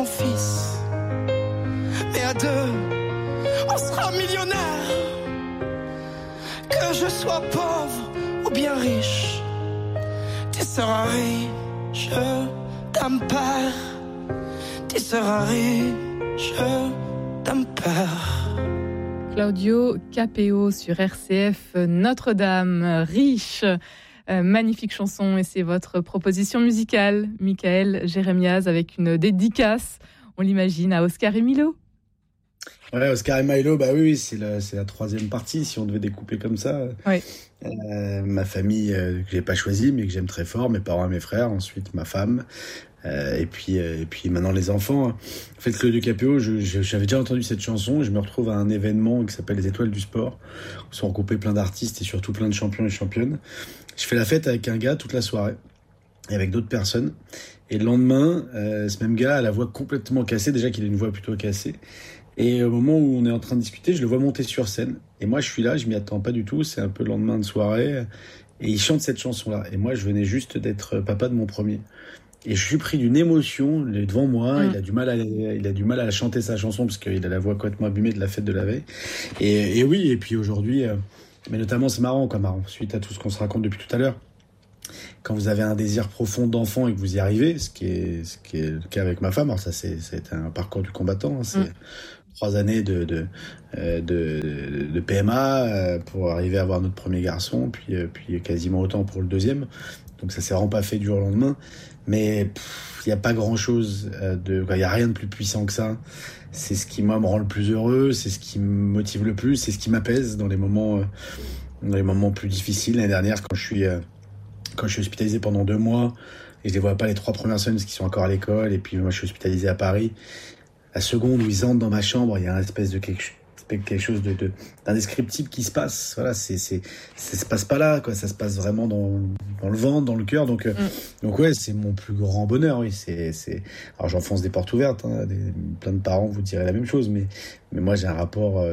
ton fils. Mais à deux, on sera millionnaire. Que je sois pauvre ou bien riche, tu seras riche d'un père. Tu seras riche d'un père. Claudio Capéo sur RCF Notre-Dame, riche. Magnifique chanson, et c'est votre proposition musicale, Michael Jérémiaz, avec une dédicace, on l'imagine, à Oscar et Milo. Ouais, Oscar et Milo, bah oui, c'est la troisième partie, si on devait découper comme ça. Oui. Ma famille, que j'ai pas choisie, mais que j'aime très fort, mes parents et mes frères, ensuite ma femme, et puis maintenant les enfants. En fait, Claudio Capéo, j'avais déjà entendu cette chanson, et je me retrouve à un événement qui s'appelle les Étoiles du Sport, où sont regroupés plein d'artistes et surtout plein de champions et championnes. Je fais la fête avec un gars toute la soirée, et avec d'autres personnes. Et le lendemain, ce même gars a la voix complètement cassée, déjà qu'il a une voix plutôt cassée. Et au moment où on est en train de discuter, je le vois monter sur scène. Et moi, je suis là, je m'y attends pas du tout. C'est un peu le lendemain de soirée. Et il chante cette chanson-là. Et moi, je venais juste d'être papa de mon premier. Et je suis pris d'une émotion. Il est devant moi. Il a du mal à chanter sa chanson parce qu'il a la voix complètement abîmée de la fête de la veille. Et oui, et puis aujourd'hui, mais notamment, c'est marrant, suite à tout ce qu'on se raconte depuis tout à l'heure. Quand vous avez un désir profond d'enfant et que vous y arrivez, ce qui est le cas avec ma femme, alors ça, c'est un parcours du combattant, hein, c'est 3 années de PMA pour arriver à avoir notre premier garçon, puis quasiment autant pour le deuxième. Donc ça s'est vraiment pas fait du jour au lendemain. Mais il y a pas grand-chose il y a rien de plus puissant que ça. C'est ce qui moi me rend le plus heureux, c'est ce qui me motive le plus, c'est ce qui m'apaise dans les moments plus difficiles. L'année dernière, quand je suis hospitalisé pendant 2 mois et je les vois pas les 3 premières semaines parce qu'ils sont encore à l'école, et puis moi je suis hospitalisé à Paris. La seconde où ils entrent dans ma chambre, il y a un espèce de quelque chose d'indescriptible qui se passe. Voilà, ça se passe pas là, quoi. Ça se passe vraiment dans le ventre, dans le cœur. Donc ouais, c'est mon plus grand bonheur. Oui, alors j'enfonce des portes ouvertes. Hein, plein de parents vous diraient la même chose, mais moi j'ai un rapport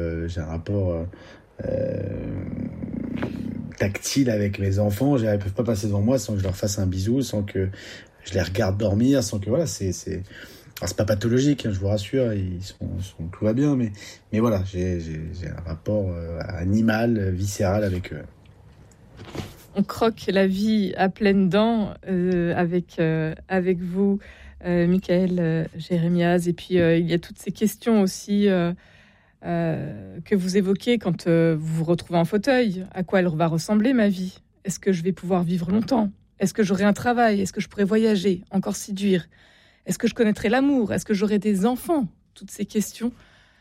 tactile avec mes enfants. Ils peuvent pas passer devant moi sans que je leur fasse un bisou, sans que je les regarde dormir, sans que voilà, alors c'est pas pathologique, hein, je vous rassure, tout va bien, mais voilà, j'ai un rapport animal, viscéral avec eux. On croque la vie à pleines dents avec vous, Michael Jérémiaz, et puis il y a toutes ces questions aussi que vous évoquez quand vous vous retrouvez en fauteuil. À quoi elle va ressembler ma vie ? Est-ce que je vais pouvoir vivre longtemps ? Est-ce que j'aurai un travail ? Est-ce que je pourrai voyager, encore séduire ? Est-ce que je connaîtrai l'amour ? Est-ce que j'aurai des enfants ? Toutes ces questions.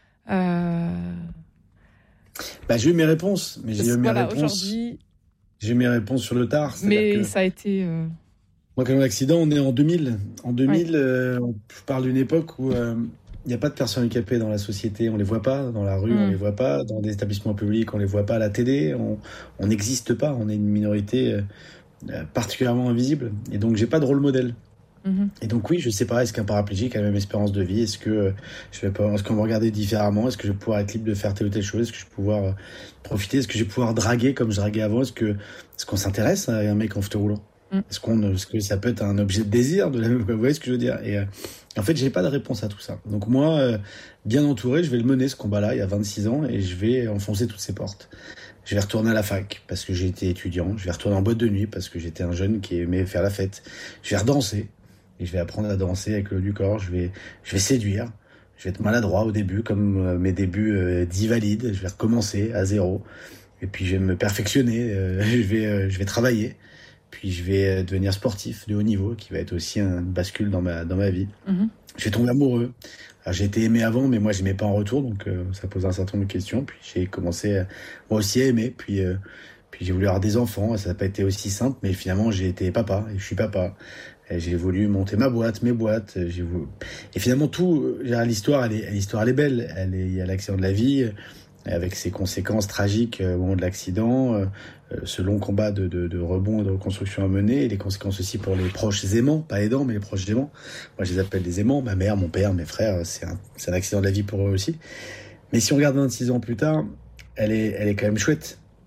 J'ai eu mes réponses, mais aujourd'hui. J'ai eu mes réponses sur le tard. Mais ça a été. Moi, quand l'accident, on est en 2000. En 2000, je parle d'une époque où il n'y a pas de personnes handicapées dans la société. On les voit pas dans la rue, on les voit pas dans des établissements publics, on les voit pas à la télé. On n'existe pas. On est une minorité particulièrement invisible. Et donc, j'ai pas de rôle modèle. Et donc oui, je sais pas, est-ce qu'un paraplégique a la même espérance de vie ? Est-ce qu'on va me regarder différemment ? Est-ce que je vais pouvoir être libre de faire telle ou telle chose ? Est-ce que je vais pouvoir profiter ? Est-ce que je vais pouvoir draguer comme je draguais avant ? Est-ce qu'on s'intéresse à un mec en fauteuil roulant ? Est-ce que ça peut être un objet de désir vous voyez ce que je veux dire ? Et en fait, j'ai pas de réponse à tout ça. Donc moi, bien entouré, je vais le mener ce combat-là il y a 26 ans et je vais enfoncer toutes ces portes. Je vais retourner à la fac parce que j'ai été étudiant. Je vais retourner en boîte de nuit parce que j'étais un jeune qui aimait faire la fête. Je vais redanser. Et je vais apprendre à danser avec le du corps, je vais séduire, je vais être maladroit au début, comme mes débuts d'invalide, je vais recommencer à zéro, et puis je vais me perfectionner, je vais travailler, puis je vais devenir sportif de haut niveau, qui va être aussi une bascule dans ma vie. Je vais tomber amoureux. Alors, j'ai été aimé avant, mais moi j'aimais pas en retour, donc ça pose un certain nombre de questions, puis j'ai commencé moi aussi à aimer, puis j'ai voulu avoir des enfants, ça n'a pas été aussi simple, mais finalement j'ai été papa, et je suis papa. J'ai voulu monter mes boîtes. Et finalement, l'histoire, elle est belle. Il y a l'accident de la vie, avec ses conséquences tragiques au moment de l'accident, ce long combat de rebond et de reconstruction à mener, et les conséquences aussi pour les proches aimants, pas aidants, mais les proches aimants. Moi, je les appelle des aimants. Ma mère, mon père, mes frères, c'est un accident de la vie pour eux aussi. Mais si on regarde 26 ans plus tard, elle est quand même chouette.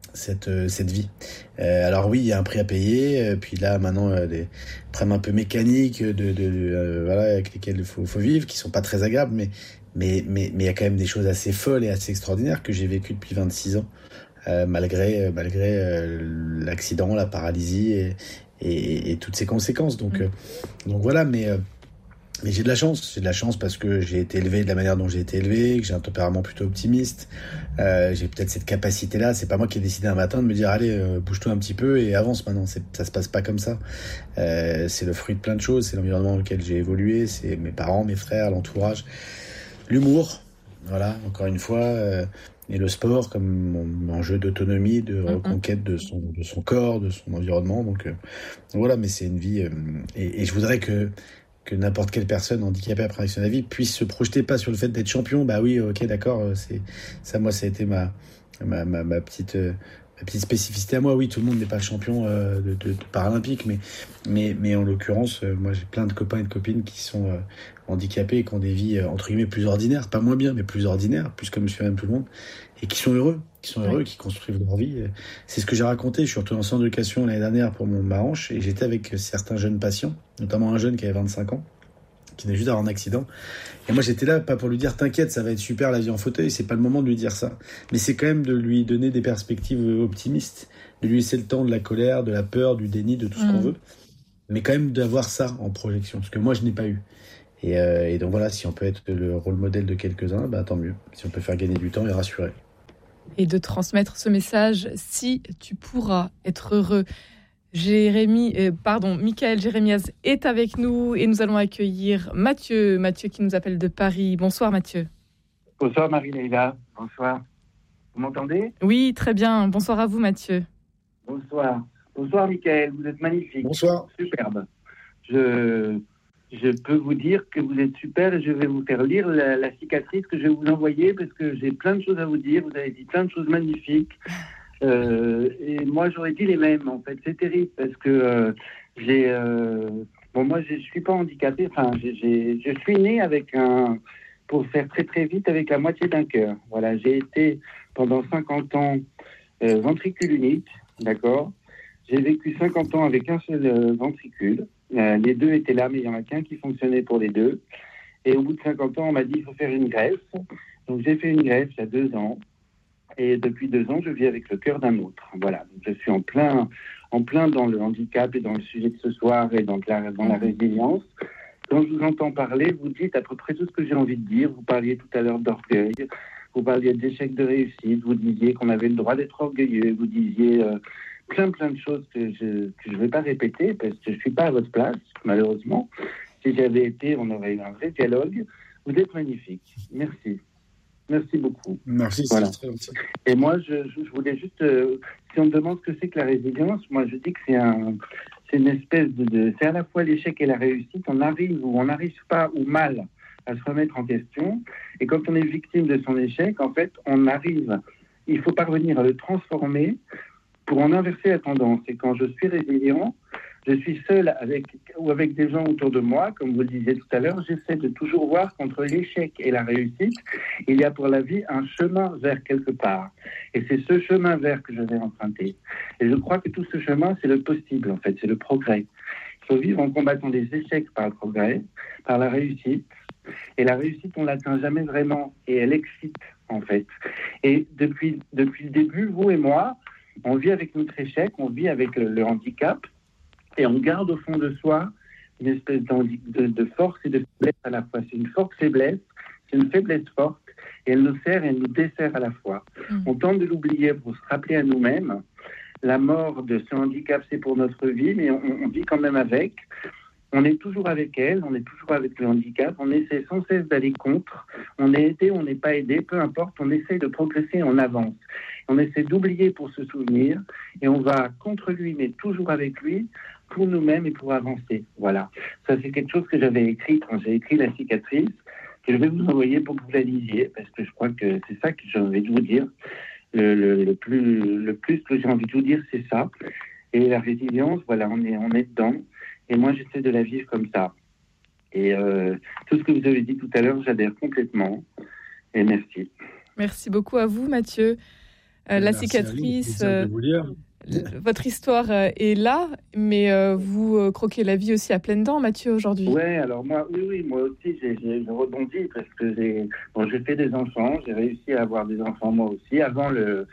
cette vie. Alors oui, il y a un prix à payer. Puis là, maintenant, des problèmes un peu mécaniques voilà, avec lesquels il faut vivre, qui sont pas très agréables, mais il y a quand même des choses assez folles et assez extraordinaires que j'ai vécues depuis 26 ans, malgré l'accident, la paralysie et toutes ses conséquences. Donc voilà, mais j'ai de la chance parce que j'ai été élevé de la manière dont j'ai été élevé, que j'ai un tempérament plutôt optimiste. J'ai peut-être cette capacité-là. C'est pas moi qui ai décidé un matin de me dire allez, bouge-toi un petit peu et avance maintenant. Ça se passe pas comme ça. C'est le fruit de plein de choses. C'est l'environnement dans lequel j'ai évolué. C'est mes parents, mes frères, l'entourage, l'humour. Voilà, encore une fois. Et le sport comme un jeu d'autonomie, de reconquête de son corps, de son environnement. Donc voilà, mais c'est une vie. Et je voudrais que n'importe quelle personne handicapée après un accident de la vie puisse se projeter pas sur le fait d'être champion. Bah oui, ok, d'accord, c'est ça. Moi, ça a été ma petite spécificité à moi. Oui, tout le monde n'est pas champion de paralympique, mais en l'occurrence, moi, j'ai plein de copains et de copines qui sont handicapés et qui ont des vies entre guillemets plus ordinaires, pas moins bien, mais plus ordinaires, plus comme monsieur et madame tout le monde, et qui sont heureux, qui construisent leur vie. C'est ce que j'ai raconté. Je suis retourné en centre d'éducation l'année dernière pour ma hanche et j'étais avec certains jeunes patients, notamment un jeune qui avait 25 ans, qui venait juste d'avoir un accident. Et moi, j'étais là, pas pour lui dire t'inquiète, ça va être super la vie en fauteuil, c'est pas le moment de lui dire ça. Mais c'est quand même de lui donner des perspectives optimistes, de lui laisser le temps de la colère, de la peur, du déni, de tout ce qu'on veut. Mais quand même d'avoir ça en projection, ce que moi, je n'ai pas eu. Et donc voilà, si on peut être le rôle modèle de quelques-uns, bah, tant mieux. Si on peut faire gagner du temps et rassurer. Et de transmettre ce message, si tu pourras être heureux. Michael Jérémiaz est avec nous et nous allons accueillir Mathieu qui nous appelle de Paris. Bonsoir Mathieu. Bonsoir Marie-Leila, bonsoir. Vous m'entendez ? Oui, très bien. Bonsoir à vous Mathieu. Bonsoir. Bonsoir Michael, vous êtes magnifique. Bonsoir. Superbe. Je peux vous dire que vous êtes super et je vais vous faire lire la cicatrice que je vais vous envoyer parce que j'ai plein de choses à vous dire. Vous avez dit plein de choses magnifiques. Et moi, j'aurais dit les mêmes, en fait. C'est terrible parce que moi, je suis pas handicapé. Enfin, je suis né pour faire très très vite, avec la moitié d'un cœur. Voilà, j'ai été pendant 50 ans ventricule unique, d'accord. J'ai vécu 50 ans avec un seul ventricule. Les deux étaient là, mais il y en a qu'un qui fonctionnait pour les deux. Et au bout de 50 ans, on m'a dit qu'il faut faire une greffe. Donc, j'ai fait une greffe il y a 2 ans. Et depuis 2 ans, je vis avec le cœur d'un autre. Voilà. Donc, je suis en plein dans le handicap et dans le sujet de ce soir et dans la résilience. Quand je vous entends parler, vous dites à peu près tout ce que j'ai envie de dire. Vous parliez tout à l'heure d'orgueil. Vous parliez d'échec de réussite. Vous disiez qu'on avait le droit d'être orgueilleux. Vous disiez plein de choses que je vais pas répéter parce que je suis pas à votre place, malheureusement. Si j'avais été, on aurait eu un vrai dialogue. Vous êtes magnifique. Merci. Merci beaucoup. Merci, voilà. C'est très gentil. Et moi, je voulais juste... si on me demande ce que c'est que la résilience, moi, je dis que c'est une espèce c'est à la fois l'échec et la réussite. On arrive ou on n'arrive pas ou mal à se remettre en question. Et quand on est victime de son échec, en fait, il faut parvenir à le transformer pour en inverser la tendance. Et quand je suis résilient, je suis seul avec des gens autour de moi, comme vous le disiez tout à l'heure, j'essaie de toujours voir qu'entre l'échec et la réussite, il y a pour la vie un chemin vers quelque part. Et c'est ce chemin vers que je vais emprunter. Et je crois que tout ce chemin, c'est le possible, en fait, c'est le progrès. Il faut vivre en combattant les échecs par le progrès, par la réussite. Et la réussite, on ne l'atteint jamais vraiment, et elle excite, en fait. Et depuis le début, vous et moi, on vit avec notre échec, on vit avec le handicap, et on garde au fond de soi une espèce de force et de faiblesse à la fois. C'est une forte faiblesse, c'est une faiblesse forte, et elle nous sert et elle nous dessert à la fois. On tente de l'oublier pour se rappeler à nous-mêmes. La mort de ce handicap, c'est pour notre vie, mais on vit quand même avec. On est toujours avec elle, on est toujours avec le handicap, on essaie sans cesse d'aller contre. On est aidé, on n'est pas aidé, peu importe, on essaie de progresser, on avance. On essaie d'oublier pour se souvenir, et on va contre lui, mais toujours avec lui, pour nous-mêmes et pour avancer. Voilà. Ça, c'est quelque chose que j'avais écrit quand j'ai écrit La cicatrice, que je vais vous envoyer pour que vous la lisiez, parce que je crois que c'est ça que j'ai envie de vous dire. Le plus que j'ai envie de vous dire, c'est ça. Et la résilience, voilà, on est dedans. Et moi, j'essaie de la vivre comme ça. Et tout ce que vous avez dit tout à l'heure, j'adhère complètement. Et merci. Merci beaucoup à vous, Mathieu. La cicatrice, de votre histoire est là, mais vous croquez la vie aussi à pleines dents, Mathieu, aujourd'hui. Ouais, alors moi aussi, j'ai rebondi parce que j'ai fait des enfants, j'ai réussi à avoir des enfants moi aussi avant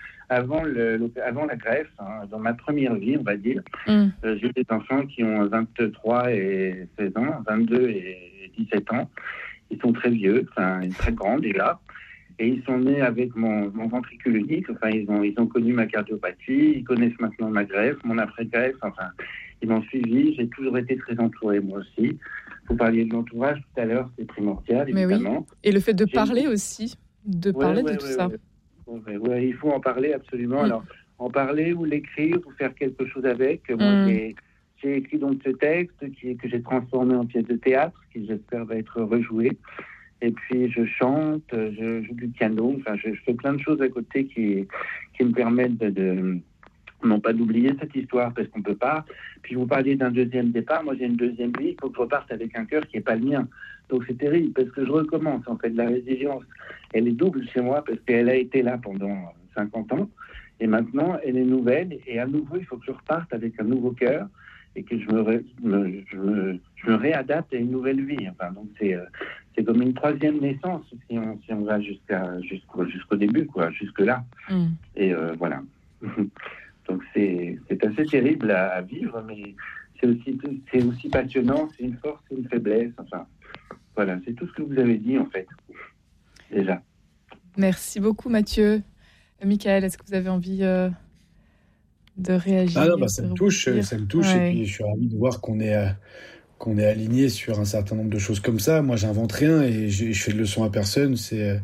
la greffe, hein, dans ma première vie, on va dire. J'ai des enfants qui ont 23 et 16 ans, 22 et 17 ans. Ils sont très vieux, très grands déjà. Et ils sont nés avec mon ventricule unique. Enfin, ils ont connu ma cardiopathie. Ils connaissent maintenant ma greffe, mon après-greffe. Enfin, ils m'ont suivi. J'ai toujours été très entouré, moi aussi. Vous parliez de l'entourage tout à l'heure, c'est primordial, évidemment. Oui. Et le fait de parler aussi, parler de tout ça. Ouais, il faut en parler absolument. Alors, en parler ou l'écrire ou faire quelque chose avec. Moi, j'ai écrit donc ce texte que j'ai transformé en pièce de théâtre, qui j'espère va être rejoué. Et puis je chante, je joue du piano, enfin je fais plein de choses à côté qui me permettent de non pas d'oublier cette histoire parce qu'on peut pas. Puis vous parliez d'un deuxième départ, moi j'ai une deuxième vie, il faut que je reparte avec un cœur qui est pas le mien. Donc c'est terrible parce que je recommence en fait. La résilience, elle est double chez moi parce qu'elle a été là pendant 50 ans et maintenant elle est nouvelle et à nouveau il faut que je reparte avec un nouveau cœur et que je me réadapte à une nouvelle vie. Enfin, donc c'est comme une troisième naissance si on va jusqu'au début, quoi, jusque là. Et voilà. Donc c'est assez terrible à vivre, mais c'est aussi passionnant, c'est une force, c'est une faiblesse. Enfin, voilà, c'est tout ce que vous avez dit en fait déjà. Merci beaucoup, Mathieu. Michael, est-ce que vous avez envie de réagir? Ah non, ça me touche. Ouais. Et puis je suis ravi de voir qu'on est aligné sur un certain nombre de choses comme ça. Moi, j'invente rien et je fais de leçons à personne.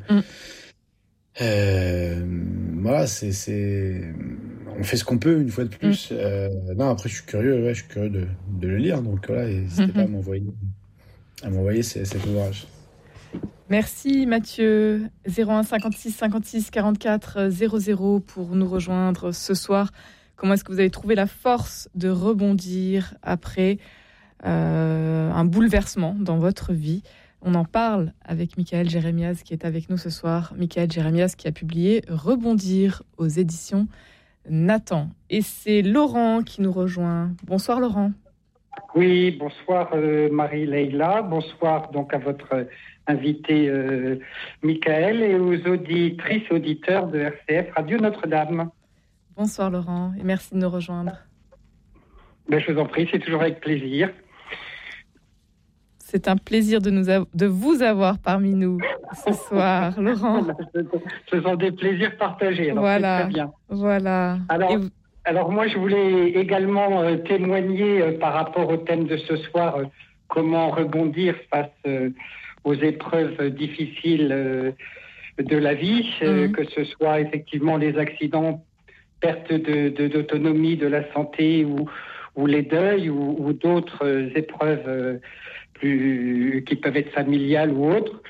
Voilà, on fait ce qu'on peut une fois de plus. Non, après, je suis curieux de le lire. Donc voilà, n'hésitez pas à m'envoyer cet ouvrage. Merci Mathieu. 01 56 56 44 00 pour nous rejoindre ce soir. Comment est-ce que vous avez trouvé la force de rebondir après un bouleversement dans votre vie? On en parle avec Michaël Jérémiaz qui est avec nous ce soir. Michaël Jérémiaz qui a publié Rebondir aux éditions Nathan. Et c'est Laurent qui nous rejoint. Bonsoir Laurent. Oui, bonsoir Marie-Leila. Bonsoir donc à votre invité Michaël et aux auditrices et auditeurs de RCF Radio Notre-Dame. Bonsoir Laurent et merci de nous rejoindre. Je vous en prie, c'est toujours avec plaisir. C'est un plaisir de vous avoir parmi nous ce soir, Laurent. Ce sont des plaisirs partagés, alors voilà, c'est très bien. Voilà. Alors moi, je voulais également témoigner par rapport au thème de ce soir, comment rebondir face aux épreuves difficiles de la vie, que ce soit effectivement les accidents, perte d'autonomie, de la santé ou les deuils ou d'autres épreuves qui peuvent être familiales ou autres.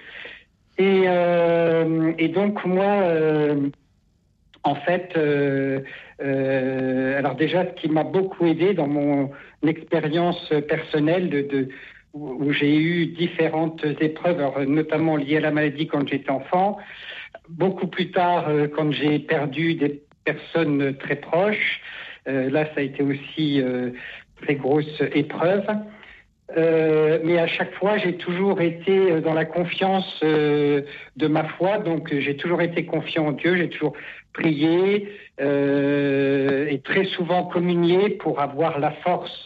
Et donc moi, en fait, alors déjà, ce qui m'a beaucoup aidé dans mon expérience personnelle où j'ai eu différentes épreuves, alors, notamment liées à la maladie quand j'étais enfant, beaucoup plus tard quand j'ai perdu des personnes très proches, là ça a été aussi très grosse épreuve. Mais à chaque fois, j'ai toujours été dans la confiance de ma foi, donc j'ai toujours été confiant en Dieu, j'ai toujours prié et très souvent communié pour avoir la force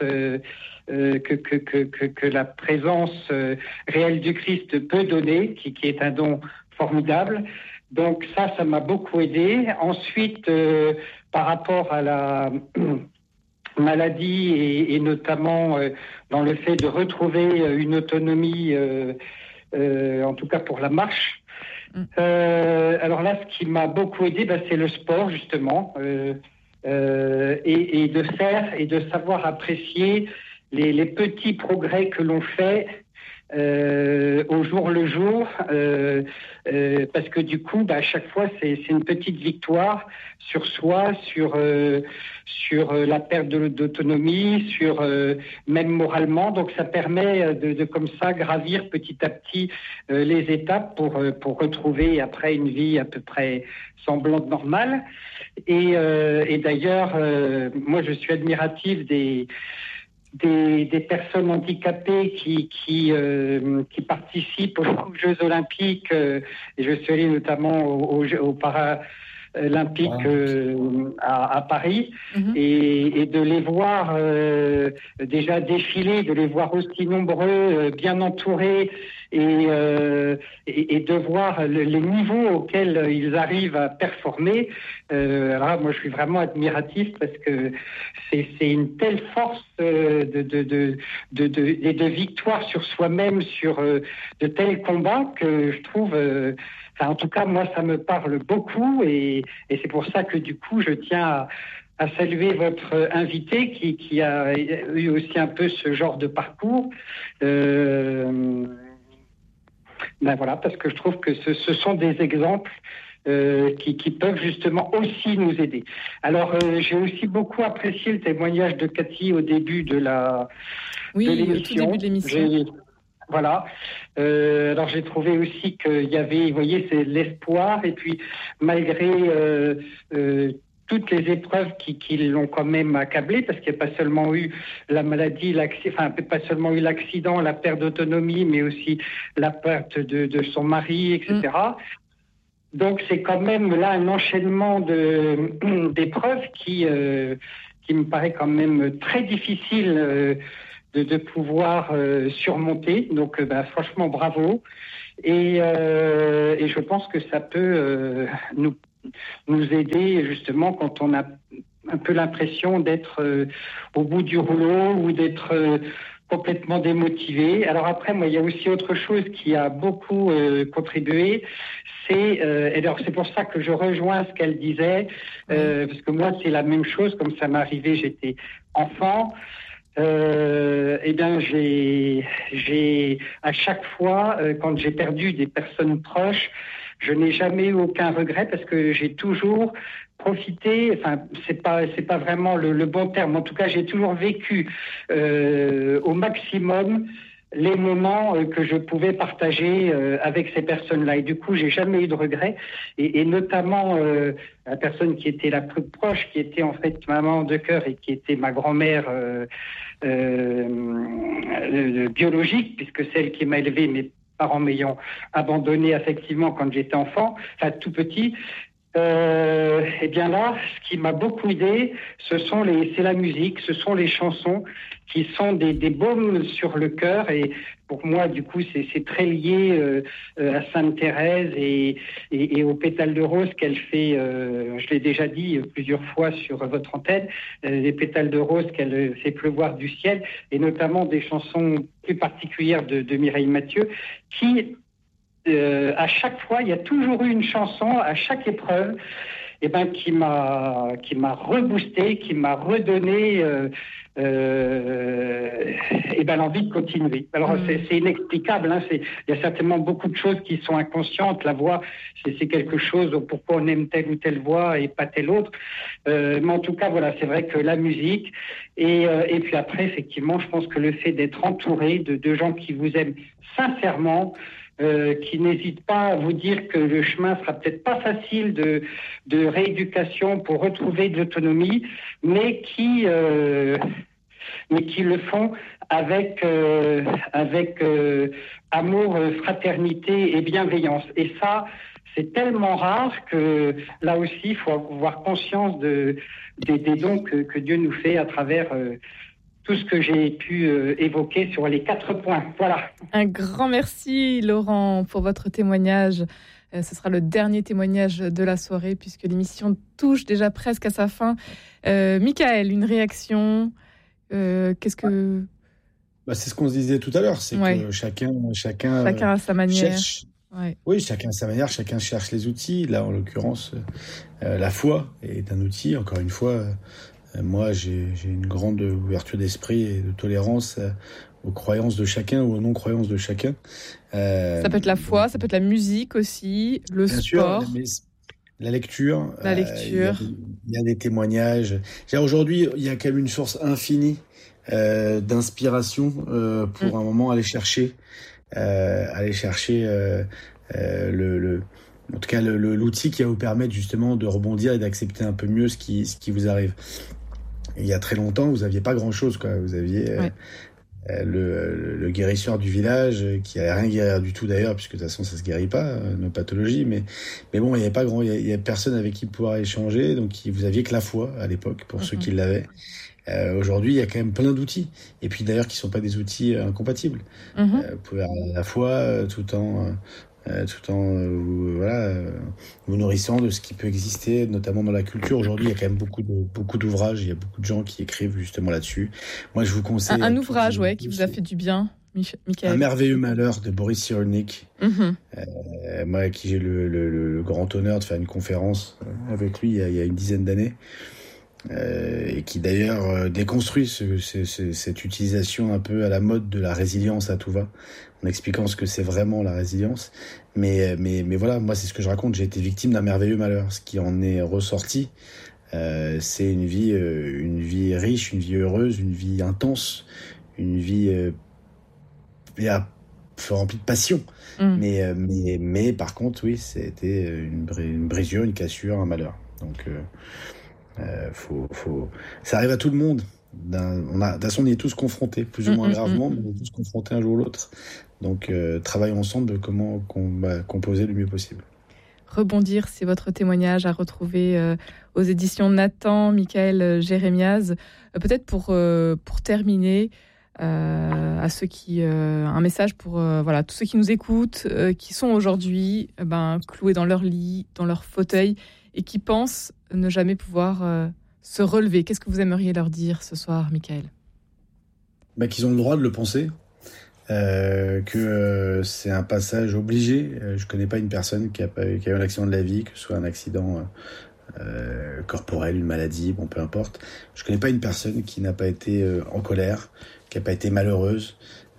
que la présence réelle du Christ peut donner, qui est un don formidable. Donc ça m'a beaucoup aidé. Ensuite, par rapport à la maladie et notamment dans le fait de retrouver une autonomie, en tout cas pour la marche. Alors là, ce qui m'a beaucoup aidé, c'est le sport justement, et de faire et de savoir apprécier les petits progrès que l'on fait au jour le jour, parce que du coup, à chaque fois, c'est une petite victoire sur soi, sur la perte d'autonomie, sur même moralement. Donc, ça permet de comme ça gravir petit à petit les étapes pour retrouver après une vie à peu près semblante normale. Et d'ailleurs, moi, je suis admiratif des personnes handicapées qui participent aux Jeux Olympiques. Et je suis allé notamment aux Paralympiques à Paris, et de les voir déjà défiler, de les voir aussi nombreux, bien entourés, et de voir les niveaux auxquels ils arrivent à performer. Alors là, moi, je suis vraiment admiratif parce que c'est une telle force de victoire sur soi-même, sur de tels combats que je trouve... en tout cas, moi, ça me parle beaucoup, et c'est pour ça que du coup, je tiens à saluer votre invité qui a eu aussi un peu ce genre de parcours. Voilà, parce que je trouve que ce sont des exemples qui peuvent justement aussi nous aider. Alors, j'ai aussi beaucoup apprécié le témoignage de Cathy au début de l'émission. Au tout début de l'émission. Voilà. Alors j'ai trouvé aussi qu'il y avait, vous voyez, c'est l'espoir, et puis malgré toutes les épreuves qui l'ont quand même accablé, parce qu'il n'y a pas seulement eu la maladie, pas seulement eu l'accident, la perte d'autonomie, mais aussi la perte de son mari, etc. Donc c'est quand même là un enchaînement d'épreuves qui me paraît quand même très difficile de pouvoir surmonter. Donc franchement bravo, et je pense que ça peut nous aider justement quand on a un peu l'impression d'être au bout du rouleau, ou d'être complètement démotivé. Alors après, moi, il y a aussi autre chose qui a beaucoup contribué, et alors c'est pour ça que je rejoins ce qu'elle disait, parce que moi c'est la même chose, comme ça m'est arrivé, j'étais enfant. J'ai à chaque fois, quand j'ai perdu des personnes proches, je n'ai jamais eu aucun regret, parce que j'ai toujours profité, c'est pas vraiment le bon terme, en tout cas j'ai toujours vécu au maximum les moments que je pouvais partager avec ces personnes-là. Et du coup, j'ai jamais eu de regrets. Et notamment, la personne qui était la plus proche, qui était en fait ma maman de cœur, et qui était ma grand-mère biologique, puisque celle qui m'a élevé, mes parents m'ayant abandonné affectivement quand j'étais enfant, tout petit. Et bien là, ce qui m'a beaucoup aidé, c'est la musique, ce sont les chansons qui sont des baumes sur le cœur. Et pour moi, du coup, c'est très lié à Sainte Thérèse et aux pétales de rose qu'elle fait. Je l'ai déjà dit plusieurs fois sur votre antenne, les pétales de rose qu'elle fait pleuvoir du ciel, et notamment des chansons plus particulières de Mireille Mathieu, qui à chaque fois, il y a toujours eu une chanson à chaque épreuve, qui m'a reboosté, qui m'a redonné l'envie de continuer. Alors c'est inexplicable, il y a certainement beaucoup de choses qui sont inconscientes. La voix, c'est quelque chose, pourquoi on aime telle ou telle voix et pas telle autre. Mais en tout cas, voilà, c'est vrai que la musique, et puis après, effectivement, je pense que le fait d'être entouré de gens qui vous aiment sincèrement, qui n'hésitent pas à vous dire que le chemin sera peut-être pas facile de rééducation pour retrouver de l'autonomie, mais qui le font avec amour, fraternité et bienveillance. Et ça, c'est tellement rare que là aussi, il faut avoir conscience des dons que Dieu nous fait à travers tout ce que j'ai pu évoquer sur les 4 points. Voilà. Un grand merci, Laurent, pour votre témoignage. Ce sera le dernier témoignage de la soirée, puisque l'émission touche déjà presque à sa fin. Michael, une réaction? Qu'est-ce que... c'est ce qu'on se disait tout à l'heure, c'est que chacun à sa manière. Cherche. Ouais. Oui, chacun à sa manière, chacun cherche les outils. Là, en l'occurrence, la foi est un outil, encore une fois. Moi, j'ai une grande ouverture d'esprit et de tolérance croyances de chacun ou aux non-croyances de chacun. Ça peut être la foi, ça peut être la musique aussi, le bien sport. Sûr, mais la lecture. Il y a des témoignages. Aujourd'hui, il y a quand même une source infinie d'inspiration pour un moment aller chercher en tout cas l'outil qui va vous permettre justement de rebondir et d'accepter un peu mieux ce qui vous arrive. Et il y a très longtemps, vous aviez pas grand-chose, quoi. Vous aviez le guérisseur du village qui avait rien guérir du tout d'ailleurs, puisque de toute façon ça se guérit pas, nos pathologies. Mais bon, il y avait personne avec qui pouvoir échanger, donc vous aviez que la foi à l'époque pour ceux qui l'avaient. Aujourd'hui, il y a quand même plein d'outils, et puis d'ailleurs qui sont pas des outils incompatibles. Vous pouvez avoir la foi tout en vous nourrissant de ce qui peut exister, notamment dans la culture. Aujourd'hui, il y a quand même beaucoup d'ouvrages, il y a beaucoup de gens qui écrivent justement là-dessus. Moi, je vous conseille... Un ouvrage qui vous a fait du bien, Michael. Un merveilleux malheur de Boris Cyrulnik. Moi, à qui j'ai le grand honneur de faire une conférence avec lui il y a une dizaine d'années. Et qui d'ailleurs déconstruit cette utilisation un peu à la mode de la résilience à tout va, en expliquant ce que c'est vraiment la résilience. Mais voilà, moi c'est ce que je raconte, j'ai été victime d'un merveilleux malheur. Ce qui en est ressorti, c'est une vie riche, une vie heureuse, une vie intense, une vie remplie de passion. Mais par contre, oui, c'était une brisure, une cassure, un malheur. Donc ça arrive à tout le monde. De toute façon, on y est tous confrontés, plus ou moins gravement, mais on est tous confrontés un jour ou l'autre. Donc, travaillons ensemble de comment composer le mieux possible. Rebondir, c'est votre témoignage à retrouver aux éditions Nathan, Michael Jérémiaz. Peut-être pour terminer, à ceux qui un message pour tous ceux qui nous écoutent, qui sont aujourd'hui cloués dans leur lit, dans leur fauteuil, et qui pensent ne jamais pouvoir se relever. Qu'est-ce que vous aimeriez leur dire ce soir, Michael ? Qu'ils ont le droit de le penser, que c'est un passage obligé. Je connais pas une personne qui a eu un accident de la vie, que ce soit un accident corporel, une maladie, peu importe. Je connais pas une personne qui n'a pas été en colère, qui n'a pas été malheureuse,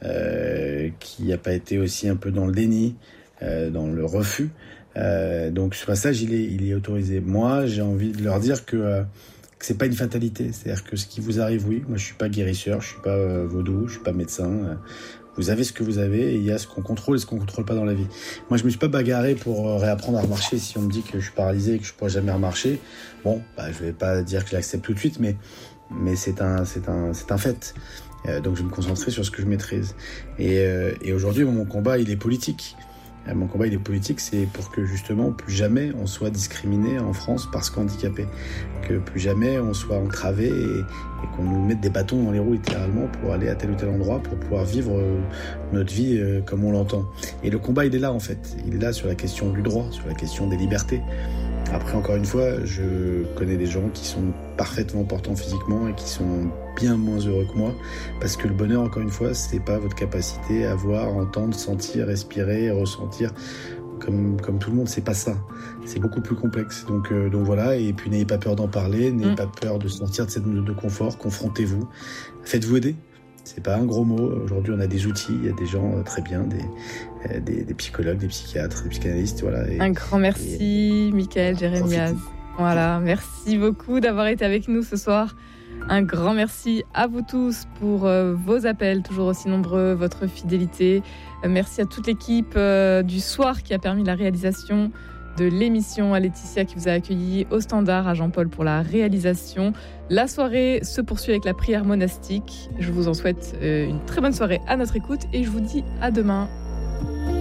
qui n'a pas été aussi un peu dans le déni, dans le refus. Donc ce passage il est autorisé. Moi j'ai envie de leur dire que c'est pas une fatalité, c'est-à-dire que ce qui vous arrive, oui, moi je suis pas guérisseur, je suis pas vaudou, je suis pas médecin, vous avez ce que vous avez et il y a ce qu'on contrôle et ce qu'on contrôle pas dans la vie. Moi je me suis pas bagarré pour réapprendre à remarcher. Si on me dit que je suis paralysé et que je pourrai jamais remarcher, je vais pas dire que je l'accepte tout de suite, mais c'est un fait. Donc je vais me concentrer sur ce que je maîtrise. Et aujourd'hui mon combat il est politique. Mon combat, il est politique, c'est pour que justement, plus jamais on soit discriminé en France parce qu'handicapé. Que plus jamais on soit entravé et qu'on nous mette des bâtons dans les roues littéralement pour aller à tel ou tel endroit pour pouvoir vivre notre vie comme on l'entend. Et le combat, il est là en fait. Il est là sur la question du droit, sur la question des libertés. Après, encore une fois, je connais des gens qui sont parfaitement portants physiquement et qui sont bien moins heureux que moi, parce que le bonheur, encore une fois, c'est pas votre capacité à voir, entendre, sentir, respirer, ressentir comme tout le monde, c'est pas ça. C'est beaucoup plus complexe. Donc voilà, et puis n'ayez pas peur d'en parler, n'ayez pas peur de sortir de cette zone de confort, confrontez-vous, faites-vous aider. C'est pas un gros mot. Aujourd'hui, on a des outils, il y a des gens très bien, des psychologues, des psychiatres, des psychanalystes, voilà. Un grand merci, Michael Jérémiaz. Voilà, merci beaucoup d'avoir été avec nous ce soir. Un grand merci à vous tous pour vos appels, toujours aussi nombreux, votre fidélité. Merci à toute l'équipe du soir qui a permis la réalisation de l'émission, à Laetitia qui vous a accueilli au standard, à Jean-Paul pour la réalisation. La soirée se poursuit avec la prière monastique. Je vous en souhaite une très bonne soirée à notre écoute et je vous dis à demain.